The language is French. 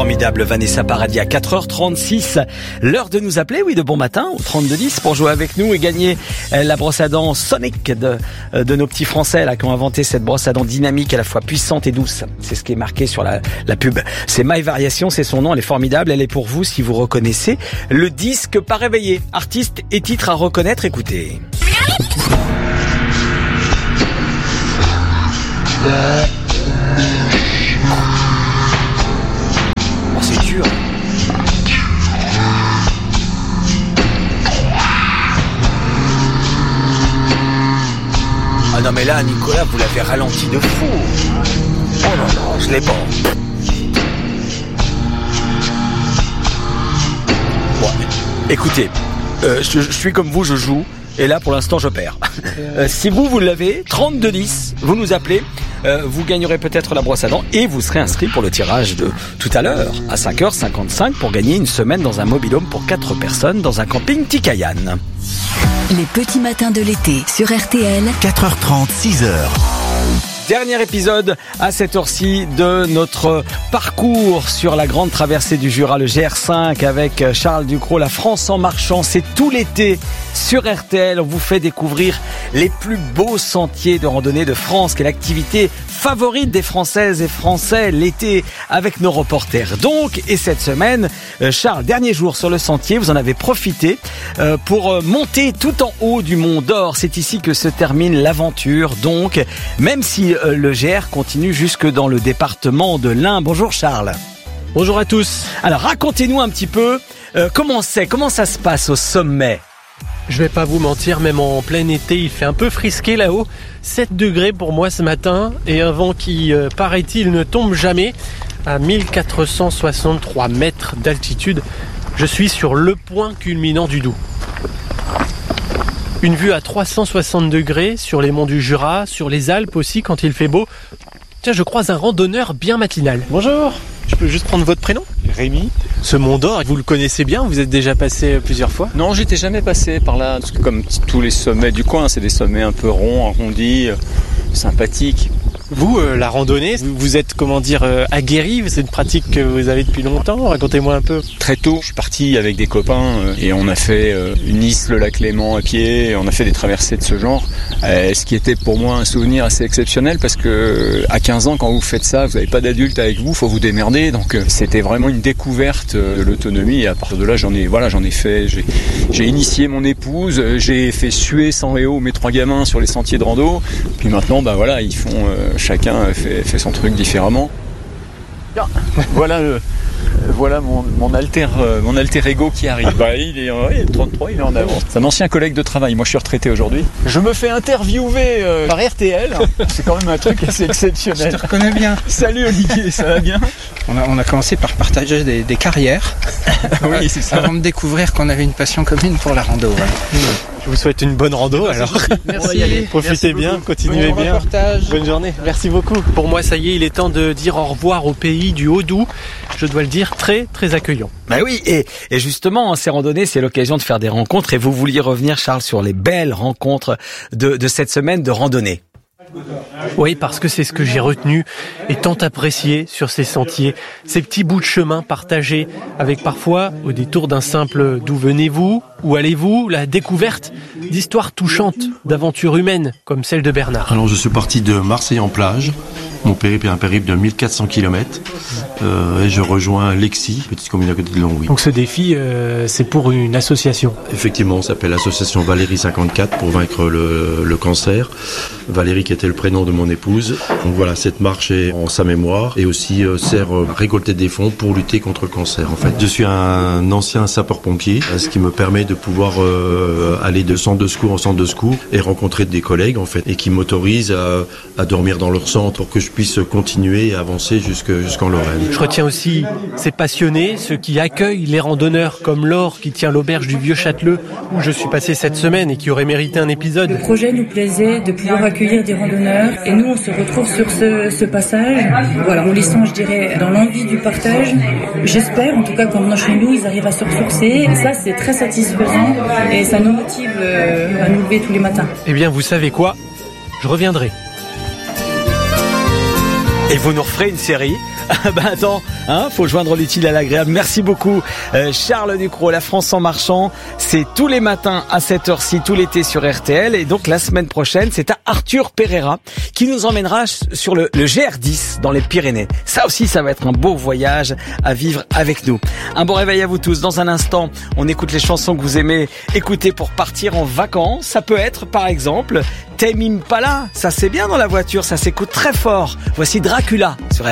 formidable Vanessa Paradis à 4h36. L'heure de nous appeler, oui, de bon matin, au 3210 pour jouer avec nous et gagner la brosse à dents Sonic de nos petits Français là qui ont inventé cette brosse à dents dynamique à la fois puissante et douce. C'est ce qui est marqué sur la pub. C'est My Variation, c'est son nom, elle est formidable. Elle est pour vous si vous reconnaissez le disque pas réveillé. Artiste et titre à reconnaître, écoutez. C'est dur. Ah non mais là Nicolas vous l'avez ralenti de fou. Oh non, je l'ai pas. Bon, écoutez, je suis comme vous, je joue. Et là pour l'instant je perds. Si vous l'avez, 3210, vous nous appelez. Vous gagnerez peut-être la brosse à dents et vous serez inscrit pour le tirage de tout à l'heure à 5h55 pour gagner une semaine dans un mobil-home pour 4 personnes dans un camping Tikayan. Les petits matins de l'été sur RTL. 4h30, 6h. Dernier épisode à cette heure-ci de notre parcours sur la grande traversée du Jura, le GR5 avec Charles Ducrot, la France en marchant. C'est tout l'été sur RTL. On vous fait découvrir les plus beaux sentiers de randonnée de France, qui est l'activité favorite des Françaises et Français l'été avec nos reporters. Donc, et cette semaine, Charles, dernier jour sur le sentier, vous en avez profité pour monter tout en haut du Mont d'Or. C'est ici que se termine l'aventure. Donc, même si le GR continue jusque dans le département de l'Ain. Bonjour Charles. Bonjour à tous. Alors racontez-nous un petit peu comment ça se passe au sommet. Je vais pas vous mentir, même en plein été, il fait un peu frisqué là-haut. 7 degrés pour moi ce matin et un vent qui, paraît-il, ne tombe jamais. À 1463 mètres d'altitude, je suis sur le point culminant du Doubs. Une vue à 360 degrés sur les monts du Jura, sur les Alpes aussi quand il fait beau. Tiens, je croise un randonneur bien matinal. Bonjour, je peux juste prendre votre prénom ? Rémi. Ce Mont d'Or, vous le connaissez bien ? Vous êtes déjà passé plusieurs fois ? Non, j'étais jamais passé par là, parce que comme tous les sommets du coin, c'est des sommets un peu ronds, arrondis, sympathiques. Vous, la randonnée, vous êtes, aguerri, c'est une pratique que vous avez depuis longtemps, racontez-moi un peu. Très tôt, je suis parti avec des copains et on a fait Nice, le lac Léman à pied, on a fait des traversées de ce genre, ce qui était pour moi un souvenir assez exceptionnel parce que à 15 ans, quand vous faites ça, vous n'avez pas d'adulte avec vous, faut vous démerder, donc c'était vraiment une découverte de l'autonomie et à partir de là, j'en ai fait, j'ai initié mon épouse, j'ai fait suer sans réo mes 3 gamins sur les sentiers de rando, puis maintenant, ils font... chacun fait son truc différemment. Voilà mon alter ego qui arrive. Il est 33, il est en avance. C'est un ancien collègue de travail. Moi, je suis retraité aujourd'hui. Je me fais interviewer par RTL. C'est quand même un truc assez exceptionnel. Je te reconnais bien. Salut Olivier, ça va bien ? On a commencé par partager des carrières. Oui, c'est ça. Avant de découvrir qu'on avait une passion commune pour la rando. Voilà. Je vous souhaite une bonne rando alors. Merci. On va y aller. Profitez bien, continuez bien. Reportage. Bonne journée. Merci beaucoup. Pour moi, ça y est, il est temps de dire au revoir au pays du Haut-Doubs. Je dois le dire, très très accueillant. Oui, et justement, ces randonnées, c'est l'occasion de faire des rencontres. Et vous vouliez revenir, Charles, sur les belles rencontres de cette semaine de randonnée. Oui, parce que c'est ce que j'ai retenu et tant apprécié sur ces sentiers. Ces petits bouts de chemin partagés avec parfois, au détour d'un simple « D'où venez-vous ? Où allez-vous ?» la découverte d'histoires touchantes, d'aventures humaines comme celle de Bernard. Alors je suis parti de Marseille en plage. Mon périple est un périple de 1400 km et je rejoins Lexie, petite commune à côté de Longwy. Donc ce défi, c'est pour une association. Effectivement, on s'appelle l'association Valérie 54 pour vaincre le cancer. Valérie qui était le prénom de mon épouse. Donc voilà, cette marche est en sa mémoire et aussi sert à récolter des fonds pour lutter contre le cancer. En fait, je suis un ancien sapeur-pompier, ce qui me permet de pouvoir aller de centre de secours en centre de secours et rencontrer des collègues en fait, et qui m'autorisent à dormir dans leur centre pour que je puisse continuer et avancer jusqu'en Lorraine. Je retiens aussi ces passionnés, ceux qui accueillent les randonneurs comme Laure qui tient l'auberge du Vieux-Châteleux où je suis passé cette semaine et qui aurait mérité un épisode. Le projet nous plaisait de pouvoir accueillir des randonneurs et nous on se retrouve sur ce passage. Voilà, on les sent, je dirais, dans l'envie du partage. J'espère, en tout cas, qu'en venant chez nous, ils arrivent à se ressourcer. Ça, c'est très satisfaisant et ça nous motive à nous lever tous les matins. Eh bien, vous savez quoi ? Je reviendrai. Et vous nous referez une série. Attends, faut joindre l'utile à l'agréable. Merci beaucoup Charles Ducrot. La France en marchant, c'est tous les matins à cette heure-ci, tout l'été sur RTL. Et donc la semaine prochaine, c'est à Arthur Pereira qui nous emmènera sur le GR10 dans les Pyrénées. Ça aussi, ça va être un beau voyage à vivre avec nous. Un bon réveil à vous tous. Dans un instant, on écoute les chansons que vous aimez écouter pour partir en vacances. Ça peut être par exemple Tame Impala. Ça c'est bien dans la voiture, ça s'écoute très fort. Voici Dracula sur